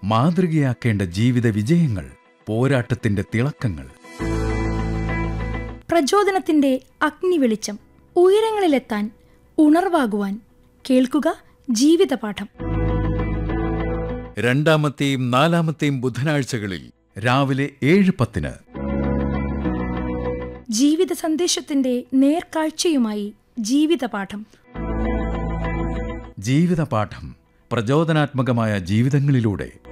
മാതൃകയാക്കേണ്ട ജീവിത വിജയങ്ങൾ, പോരാട്ടത്തിന്റെ തിളക്കങ്ങൾ. പ്രചോദനത്തിന്റെ അഗ്നിവെളിച്ചം, ഉയരങ്ങളിലെത്താൻ ഉണർവാകുവാൻ. കേൾക്കുക ജീവിതപാഠം. രണ്ടാമത്തെയും നാലാമത്തെയും ബുധനാഴ്ചകളിൽ രാവിലെ 7:10. ജീവിത സന്ദേശത്തിന്റെ നേർക്കാഴ്ചയുമായി ജീവിതപാഠം. ജീവിതപാഠം പ്രചോദനാത്മകമായ ജീവിതങ്ങളിലൂടെ